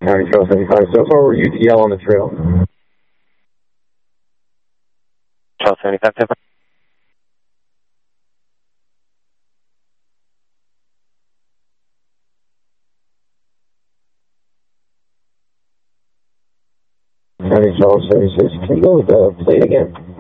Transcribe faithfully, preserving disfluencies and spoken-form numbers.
County Trail seventy-five, so far we're U T L on the trail. Trail seventy-five, ten five. County Trail seventy-six, can you go with the plate again?